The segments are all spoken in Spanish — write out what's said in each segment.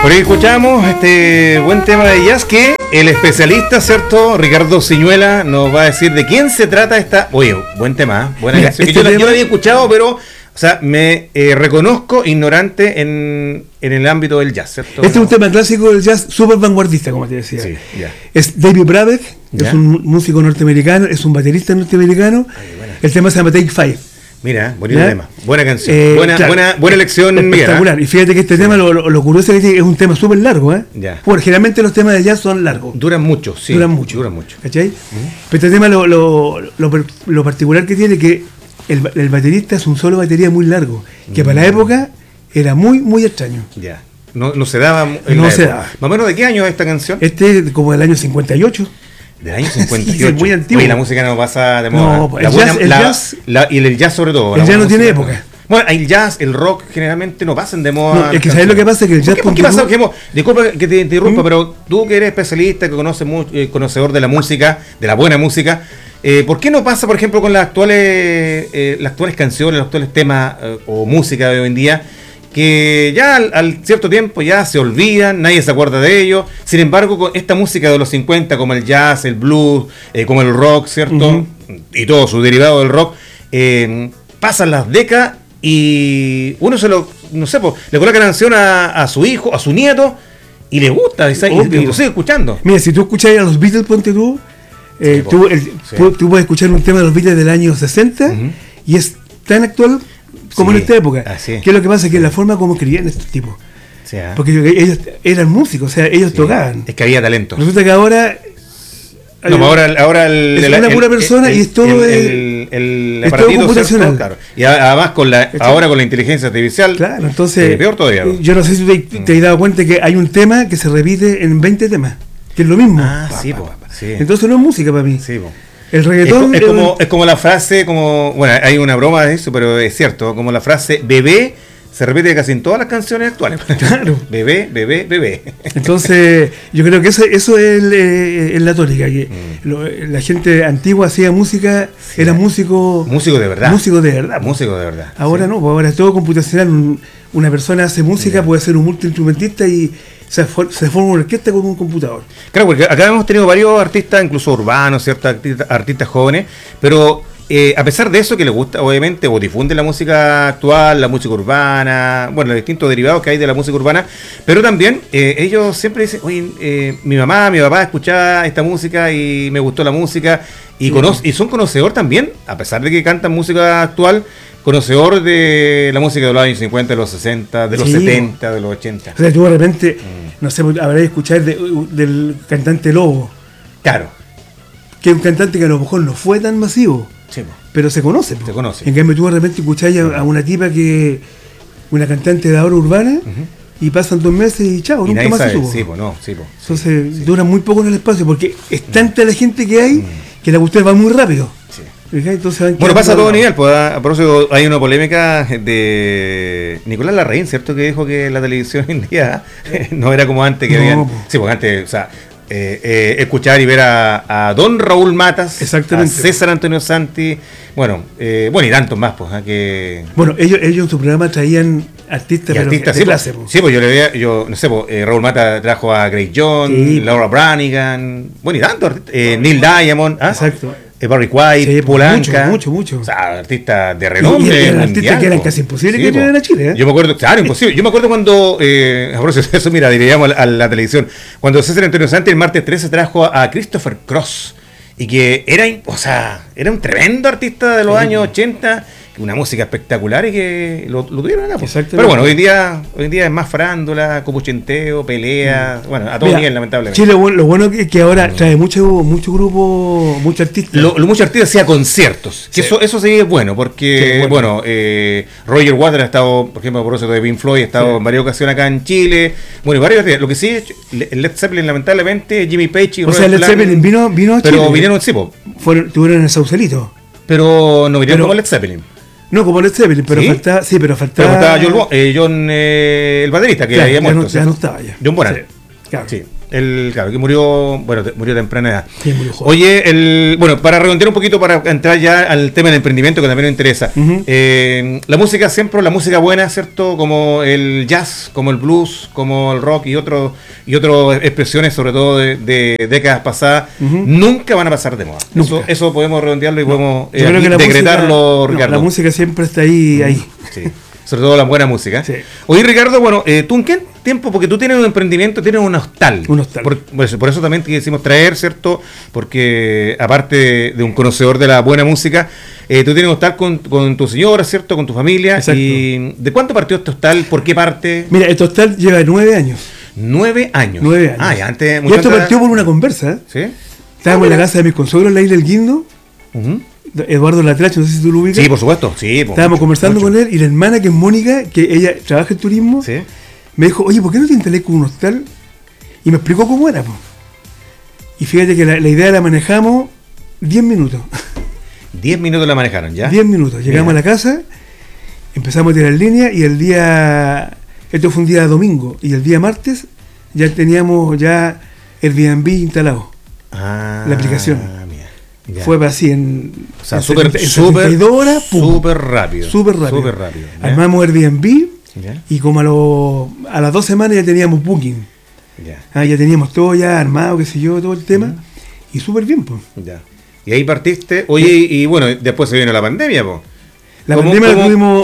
Por ahí escuchamos este buen tema de jazz que el especialista, ¿cierto? Ricardo Ciñuela nos va a decir de quién se trata esta... Oye, buen tema, buena canción. Yo la había escuchado, pero... O sea, me reconozco ignorante en el ámbito del jazz, ¿cierto? Este es un tema clásico del jazz, súper vanguardista, como te decía. Sí, ya. Es David Brabeck, ¿Ya? es un músico norteamericano, es un baterista norteamericano. El tema se llama Take Five. Mira, bonito ¿Ya? tema, buena canción, Claro, buena elección, espectacular. Miguel, Y fíjate que este tema, lo curioso es que es un tema súper largo, ¿eh? Ya. Porque generalmente los temas de jazz son largos. Duran mucho, sí. Duran mucho. ¿Cachai? Pero este tema, lo particular que tiene que el baterista es un solo de batería muy largo, que para la época era muy, muy extraño. Ya. No se daba. No se daba. ¿Más o menos de qué año es esta canción? Este es como del año 58. Del año 58. Es muy antiguo. Oye, la música no pasa de moda. No, el jazz y el jazz sobre todo. El jazz no tiene época. Bueno, el jazz, el rock generalmente no pasan de moda. No, es que ¿sabes lo que pasa? Que el jazz... ¿Qué pasa? Disculpa que te interrumpa, pero tú que eres especialista, que conoces conocedor de la música, de la buena música, ¿por qué no pasa, por ejemplo, con las actuales canciones, los actuales temas o música de hoy en día, que ya al cierto tiempo ya se olvidan, nadie se acuerda de ellos? Sin embargo, con esta música de los 50, como el jazz, el blues, como el rock, ¿cierto? Y todo su derivado del rock, pasan las décadas y uno no sé, le coloca la canción a su hijo, a su nieto, y le gusta, y lo sigue escuchando. Mira, si tú escuchas a los Beatles, ponte tú, tú puedes escuchar un tema de los Beatles del año 60 y es tan actual como en esta época. ¿Qué es lo que pasa? Que la forma como escribían estos tipos. Porque ellos eran músicos, o sea, ellos tocaban. Es que había talento. Resulta que ahora... No, ahora es una pura persona y es todo el aparatito computacional. Claro. Y además ahora con la inteligencia artificial, claro, entonces peor todavía. Yo no sé si te has dado cuenta que hay un tema que se repite en 20 temas, que es lo mismo. Sí. Entonces no es música para mí. Sí, el reggaetón es como la frase, bueno, hay una broma de eso, pero es cierto, como la frase bebé se repite casi en todas las canciones actuales. Claro. Bebé, bebé, bebé. Entonces, yo creo que eso es la tónica, que la gente antigua hacía música, era músico de verdad. Músico de verdad. Músico de verdad. Ahora no, ahora es todo computacional. Una persona hace música, puede ser un multiinstrumentista y se forma una orquesta con un computador. Claro, porque acá hemos tenido varios artistas, incluso urbanos, ciertos artistas jóvenes, pero... a pesar de eso, que les gusta, obviamente, o difunde la música actual, la música urbana, bueno, los distintos derivados que hay de la música urbana, pero también ellos siempre dicen, oye, mi papá escuchaba esta música y me gustó la música, y son conocedor también, a pesar de que cantan música actual, conocedor de la música de los años 50, de los 60, de los 70, de los 80. O sea, tú de repente, no sé, habrás escuchado del cantante Lobo. Claro. Que es un cantante que a lo mejor no fue tan masivo. Sí, pero se conoce. Se conoce. En cambio, tú de repente escuchás a una tipa una cantante de ahora urbana, y pasan 2 meses y chao, nunca más se subo. Entonces dura muy poco en el espacio, porque es tanta la gente que hay que la cuestión va muy rápido. Sí. Entonces, bueno, pasa a todo nivel. Por eso hay una polémica de Nicolás Larraín, ¿cierto? Que dijo que la televisión hoy en día no era como antes, que habían... Sí, porque antes, o sea... escuchar y ver a don Raúl Matas, a César Antonio Santi, y tantos más, pues, que... Bueno, ellos en su programa traían artistas de clase. Sí, pues yo le veía, no sé, Raúl Matas trajo a Grace Jones, Laura Branigan, y tantos, Neil Diamond, exacto. Barry White, Polanca, mucho. O sea, artistas de renombre. Y eran artistas que eran casi imposibles que vinieran a Chile. Yo me acuerdo, imposible. Yo me acuerdo cuando, eso, mira, diríamos a la televisión, cuando César Antonio Santi el martes 13 trajo a Christopher Cross, y que era un tremendo artista de los años 80, una música espectacular y que lo tuvieron acá. Pero bueno, hoy día es más farándula, copuchenteo, pelea, a todo nivel, lamentablemente. Chile, lo bueno es que ahora trae mucho grupo, muchos artistas. Muchos artistas hacía conciertos, que eso sí es bueno, porque Roger Waters ha estado, por ejemplo, por eso de Pink Floyd, ha estado en varias ocasiones acá en Chile, y varios artistas. Lo que sí, Led Zeppelin, lamentablemente, Jimmy Page y Robert Plant, Led Zeppelin vino a Chile. Pero vinieron, tuvieron en el Sausalito. Pero no vinieron como Led Zeppelin. No, como Led Zeppelin, pero faltaba... Sí, pero faltaba John, el baterista, que había muerto. Ya no estaba ya. John Bonham. Sí, claro. Sí. Claro, que murió, bueno, murió a temprana edad. Sí, murió joven. Oye, bueno, para redondear un poquito, para entrar ya al tema del emprendimiento que también nos interesa. La música siempre, la música buena, ¿cierto? Como el jazz, como el blues, como el rock y otras expresiones, sobre todo de décadas pasadas, nunca van a pasar de moda. Eso podemos redondearlo y podemos decretarlo, Ricardo. La música siempre está ahí. Sí. Sobre todo la buena música. Sí. Oye, Ricardo, bueno, ¿tú en qué tiempo? Porque tú tienes un emprendimiento, tienes un hostal. Un hostal. Por eso también te quisimos traer, ¿cierto? Porque aparte de un conocedor de la buena música, tú tienes un hostal con tu señora, ¿cierto? Con tu familia. Exacto. ¿Y de cuánto partió este hostal? ¿Por qué parte? Mira, este hostal lleva 9 años. 9 años. 9 años. Ah, ya antes... Y esto partió por una conversa. ¿Sí? Estábamos en la casa de mis consuegros, en la isla del Guindo. Eduardo Latracho, no sé si tú lo ubicas. Sí, por supuesto. Sí, estábamos conversando con él y la hermana, que es Mónica, que ella trabaja en turismo, ¿sí? Me dijo, oye, ¿por qué no te instalé con un hostal? Y me explicó cómo era. Po. Y fíjate que la idea la manejamos 10 minutos. 10 minutos la manejaron, ¿ya? 10 minutos. Llegamos a la casa, empezamos a tirar línea y esto fue un día domingo, y el día martes ya teníamos Airbnb instalado. La aplicación. Ya. Fue así en súper 72 horas, súper rápido. Armamos Airbnb, ¿ya? Y como a las 2 semanas ya teníamos Booking. Ya teníamos todo ya armado, qué sé yo, todo el tema. Y súper bien, pues. Y ahí partiste. Oye, y bueno, después se vino la pandemia, pues. La pandemia la tuvimos...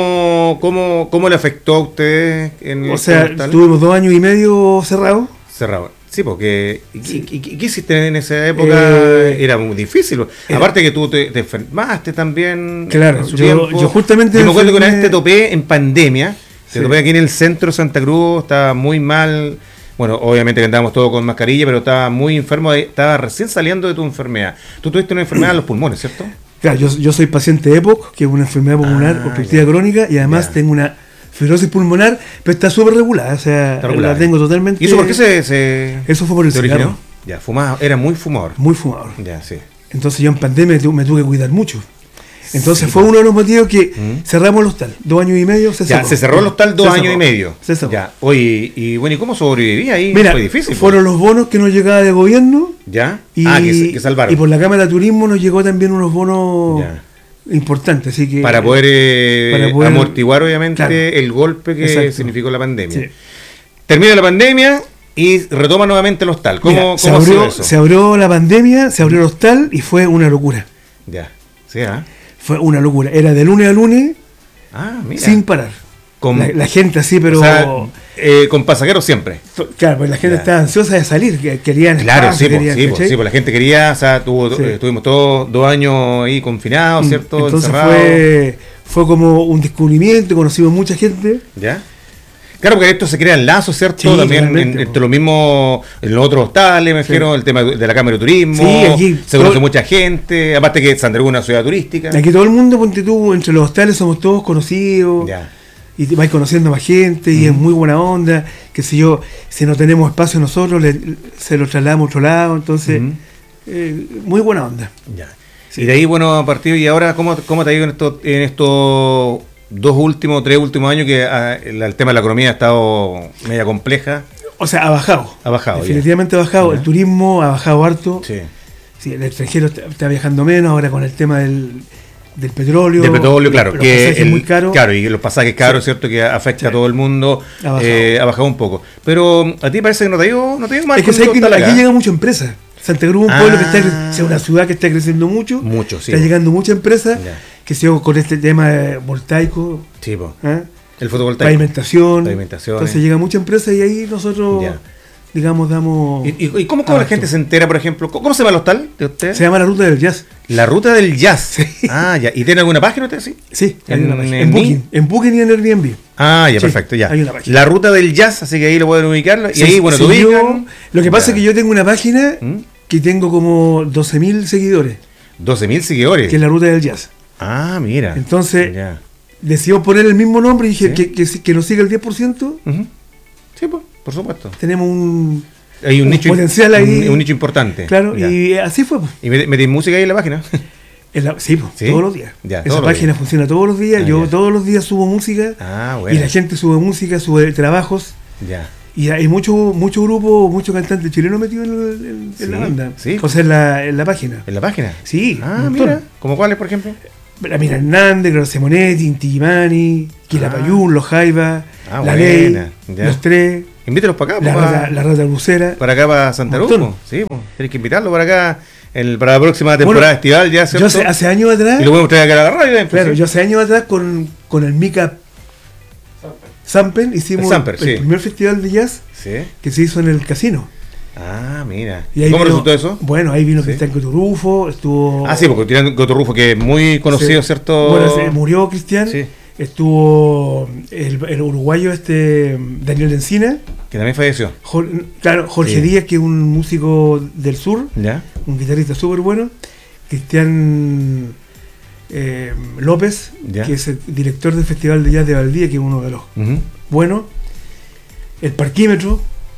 ¿Cómo le afectó a ustedes? Tuvimos 2 años y medio cerrados. Sí, porque ¿qué hiciste en esa época? Era muy difícil. Aparte que tú te enfermaste también. Claro, yo justamente... Yo me acuerdo que una vez te topé en pandemia. Te topé aquí en el centro de Santa Cruz. Estaba muy mal. Bueno, obviamente que andábamos todos con mascarilla, pero estaba muy enfermo. Estaba recién saliendo de tu enfermedad. Tú tuviste una enfermedad en los pulmones, ¿cierto? Claro, yo soy paciente de EPOC, que es una enfermedad pulmonar obstructiva crónica, y además tengo una fibrosis pulmonar, pero está súper regulada, o sea, la tengo totalmente... ¿Y eso por qué Eso fue por el cigarro. Ya, fumaba, era muy fumador. Muy fumador. Ya, sí. Entonces yo en pandemia me tuve que cuidar mucho. Entonces fue uno de los motivos que cerramos el hostal. 2 años y medio se cerró. Ya, se cerró el hostal 2 años y medio. Se cerró. Ya, oye, y bueno, ¿y cómo sobreviví ahí? Mira, fue difícil. Fueron los bonos que nos llegaban del gobierno. Ya. Y, que salvaron. Y por la Cámara de Turismo nos llegó también unos bonos importante, así que para poder amortiguar obviamente el golpe que significó la pandemia. Sí. Termina la pandemia y retoma nuevamente el hostal. ¿Cómo se abrió la pandemia, se abrió el hostal y fue una locura. Ya, sí, fue una locura. Era de lunes a lunes, sin parar. La gente así, pero... O sea, con pasajeros siempre. Claro, pues la gente estaba ansiosa de salir, querían... Claro, pues la gente quería, o sea, estuvimos todos 2 años ahí confinados, ¿cierto? Entonces encerrados. fue como un descubrimiento, conocimos mucha gente. ¿Ya? Claro, porque esto se crean lazos, ¿cierto? Sí, también entre lo mismo en los otros hostales, me refiero, el tema de la Cámara de Turismo. Sí, aquí se conoce mucha gente, aparte que Santa Cruz es una ciudad turística. Aquí todo el mundo, ponte tú, entre los hostales somos todos conocidos. Ya. Y te vas conociendo a más gente y es muy buena onda, que si no tenemos espacio nosotros, se lo trasladamos a otro lado, entonces, muy buena onda. Ya. Sí. Y de ahí, bueno, a partir de ahora, ¿cómo te ha ido en estos 3 últimos años que el tema de la economía ha estado media compleja? O sea, ha bajado. Definitivamente ha bajado. El turismo ha bajado harto. Sí, el extranjero está viajando menos ahora con el tema del petróleo. Claro, que es muy caro. Claro, y los pasajes caros, ¿cierto? Que afecta a todo el mundo. Ha bajado un poco. Pero a ti parece que no te digo mal. Es que aquí llega mucha empresa. Santa Cruz es un pueblo que es una ciudad que está creciendo mucho. Sí. Está llegando mucha empresa que se con este tema voltaico. Sí, el fotovoltaico. Pavimentación. Entonces llega mucha empresa y ahí nosotros... digamos, damos... ¿Y cómo la gente se entera, por ejemplo? ¿Cómo se llama el hostal de usted? Se llama La Ruta del Jazz. La Ruta del Jazz. Sí. Ya. ¿Y tiene alguna página usted? Sí, hay una página. En Booking y en Airbnb. Ya, perfecto, ya. Hay una página. La Ruta del Jazz, así que ahí lo pueden ubicar. Y ahí, bueno, tú ubican. Lo que pasa es que yo tengo una página que tengo como 12.000 seguidores. 12.000 seguidores. Que es La Ruta del Jazz. Mira. Entonces, decidimos poner el mismo nombre y dije que nos siga el 10%. Sí, pues. Por supuesto. Tenemos hay un nicho potencial ahí. Un nicho importante. Claro, y así fue. ¿Y metí música ahí en la página? Sí, todos los días. Esa página funciona todos los días. Yo todos los días subo música. Bueno. Y la gente sube música, sube trabajos. Y hay mucho grupo, muchos cantantes chilenos metidos en la banda. Sí. O sea, en la página. ¿En la página? Sí. Ah, mira. ¿Cómo cuáles, por ejemplo? La Mira Hernández, Gracia Monetti, Inti Gimani, Quilapayún, Los Jaivas, La Ley, Los Tres. Invítelos para acá. La Rata Lucera. Para acá, para Santa Cruz. Sí, tienes que invitarlo para acá. Para la próxima temporada estival, ya, ¿cierto? Yo hace años atrás. Y lo podemos traer acá a la radio. Claro, yo hace años atrás con el Mica Sampen hicimos el primer festival de jazz que se hizo en el casino. Ah, mira. ¿Y cómo resultó eso? Bueno, ahí vino Cristian Coturrufo, estuvo... Ah, sí, porque Cristian Coturrufo, que es muy conocido, ¿cierto? Bueno, murió Cristian. Sí. Estuvo el uruguayo Daniel Encina. Que también falleció. Jorge Díaz, que es un músico del sur. ¿Ya? Un guitarrista súper bueno. Cristian López, que es el director del Festival de Jazz de Valdía, que es uno de los buenos. El Parquímetro.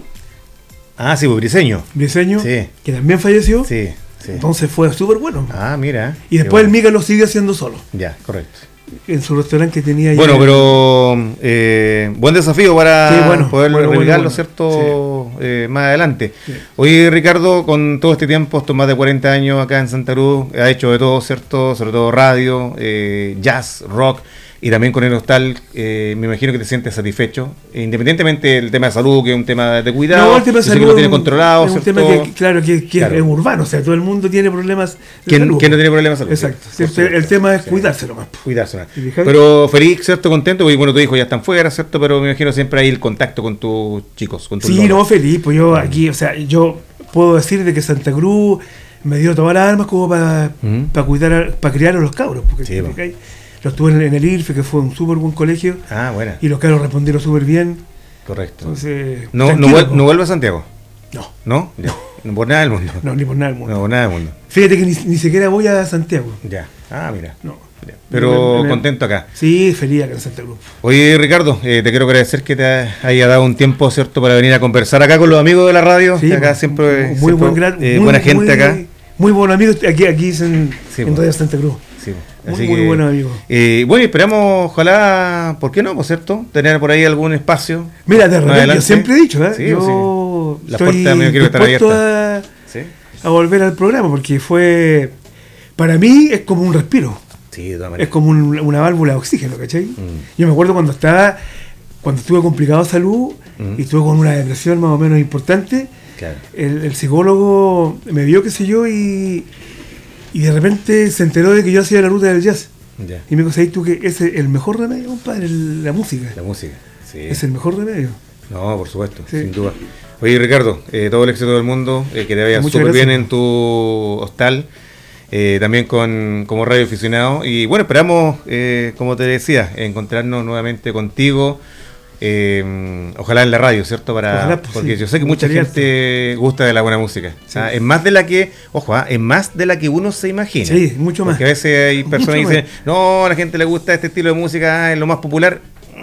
Ah, sí, pues Briseño, que también falleció. Sí. Entonces fue súper bueno. Ah, mira. Y después el Mica lo siguió haciendo solo. Ya, correcto. En su restaurante que tenía ahí. Bueno, pero buen desafío para poder replicarlo, ¿cierto? Sí. Más adelante. Sí. Hoy, Ricardo, con todo este tiempo, estos más de 40 años acá en Santa Cruz, ha hecho de todo, ¿cierto? Sobre todo radio, jazz, rock. Y también con el hostal, me imagino que te sientes satisfecho, independientemente del tema de salud, que es un tema de cuidado. No, el tema de salud lo tiene controlado. Es un tema que es urbano, o sea, todo el mundo tiene problemas de salud. ¿Quién no tiene problemas de salud? Exacto. Sí, el tema es cuidárselo más. Cuidárselo. Pero feliz, ¿cierto? Contento, porque bueno, tu hijo ya están fuera, ¿cierto? Pero me imagino siempre hay el contacto con tus chicos, con tus Sí, no, feliz, pues yo aquí, o sea, yo puedo decir de que Santa Cruz me dio todas las armas como para criar a los cabros, porque sí, lo estuve en el IRFE, que fue un súper buen colegio. Ah, bueno. Y los cabros respondieron súper bien. Correcto. Entonces, ¿No vuelve a Santiago? No. ¿No? Ya. No por nada del mundo. No, ni por nada del mundo. No, por nada del mundo. Fíjate que ni siquiera voy a Santiago. Ya. Ah, mira. No. Pero contento acá. Sí, feliz acá en Santa Cruz. Oye, Ricardo, te quiero agradecer que te haya dado un tiempo, ¿cierto?, para venir a conversar acá con los amigos de la radio. Sí, acá siempre muy buena gente acá. Muy buenos amigos aquí en Radio Santa Cruz. Sí, muy buenos amigos. Bueno, esperamos, ojalá, ¿por qué no, por cierto? Tener por ahí algún espacio. Mira, de repente, yo siempre he dicho, yo estoy dispuesto a volver al programa, porque para mí es como un respiro. Sí, de todas maneras. Es como una válvula de oxígeno, ¿cachai? Yo me acuerdo cuando estuve complicado de salud y estuve con una depresión más o menos importante. Claro. El psicólogo me vio, qué sé yo, y de repente se enteró de que yo hacía la ruta del jazz. Ya. Y me dijo, ¿sabes tú que es el mejor remedio, compadre? La música. La música, sí. Es el mejor remedio. No, por supuesto, sin duda. Oye, Ricardo, todo el éxito del mundo, que te vaya súper bien en tu hostal, también como radio aficionado. Y bueno, esperamos, como te decía, encontrarnos nuevamente contigo. Ojalá en la radio, ¿cierto? Porque yo sé que mucha gente gusta de la buena música. Sí. O sea, es más de la que, es más de la que uno se imagina. Sí, mucho más. Porque a veces hay personas que dicen, no, a la gente le gusta este estilo de música, es lo más popular.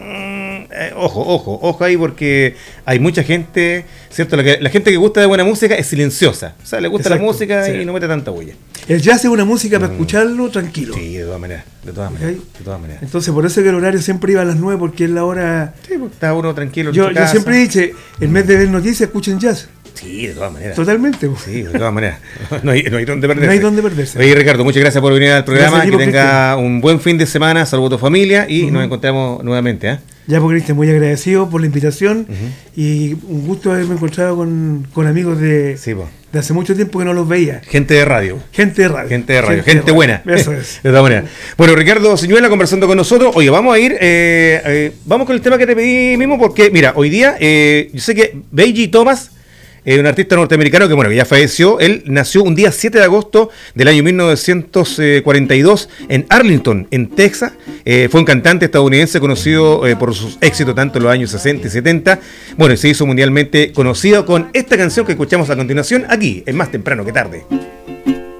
Ojo ahí, porque hay mucha gente, ¿cierto? La gente que gusta de buena música es silenciosa. O sea, le gusta la música y no mete tanta bulla. El jazz es una música para escucharlo tranquilo. Sí, de todas maneras. Entonces, por eso que el horario siempre iba a las 9, porque es la hora. Sí, porque está uno tranquilo. Yo siempre he dicho, en vez de ver noticias, escuchen jazz. Sí, de todas maneras. Totalmente. Sí, de todas maneras. No hay donde perderse. No hay donde perderse. Oye, Ricardo, muchas gracias por venir al programa. Que tenga un buen fin de semana. Saludos a tu familia y nos encontramos nuevamente. Ya, pues, Cristian, muy agradecido por la invitación y un gusto haberme encontrado con amigos de hace mucho tiempo que no los veía. Gente de radio. Gente buena. Eso es. De todas maneras. Bueno, Ricardo Siñuela conversando con nosotros. Oye, vamos a ir, vamos con el tema que te pedí mismo, porque, mira, hoy día, yo sé que Benji Thomas, un artista norteamericano que ya falleció. Él nació un día 7 de agosto del año 1942 en Arlington, en Texas. Fue un cantante estadounidense conocido por sus éxitos tanto en los años 60 y 70. Bueno, y se hizo mundialmente conocido con esta canción que escuchamos a continuación aquí, en Más Temprano que Tarde.